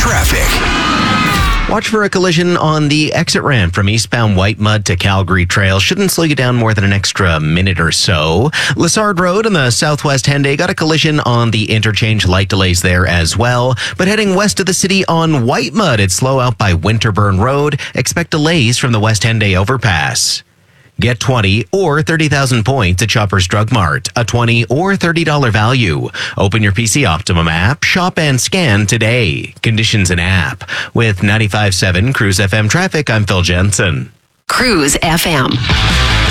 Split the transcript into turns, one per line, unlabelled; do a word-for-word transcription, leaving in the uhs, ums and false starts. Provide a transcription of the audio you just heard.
traffic.
Watch for a collision on the exit ramp from eastbound White Mud to Calgary Trail. Shouldn't slow you down more than an extra minute or so. Lessard Road on the southwest Henday got a collision on the interchange. Light delays there as well. But heading west of the city on White Mud, it's slow out by Winterburn Road. Expect delays from the West Henday overpass. Get twenty or thirty thousand points at Shoppers Drug Mart. A twenty or thirty dollars value. Open your P C Optimum app, shop and scan today. Conditions and app. With ninety-five point seven Cruise F M traffic, I'm Phil Jensen.
Cruise F M.